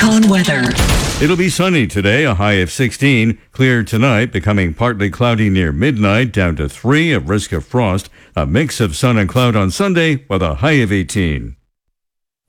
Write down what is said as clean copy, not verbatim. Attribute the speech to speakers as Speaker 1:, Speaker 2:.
Speaker 1: Yukon weather.
Speaker 2: It'll be sunny today, a high of 16. Clear tonight, becoming partly cloudy near midnight, down to 3, a risk of frost. A mix of sun and cloud on Sunday with a high of 18.